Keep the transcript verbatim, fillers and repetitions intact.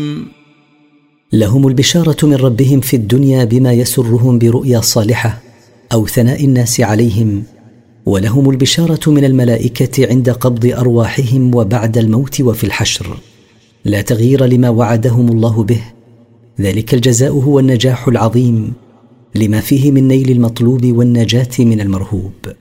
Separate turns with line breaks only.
لهم البشارة من ربهم في الدنيا بما يسرهم برؤيا صالحة أو ثناء الناس عليهم، ولهم البشارة من الملائكة عند قبض أرواحهم وبعد الموت وفي الحشر، لا تغيير لما وعدهم الله به. ذلك الجزاء هو النجاح العظيم لما فيه من نيل المطلوب والنجاة من المرهوب.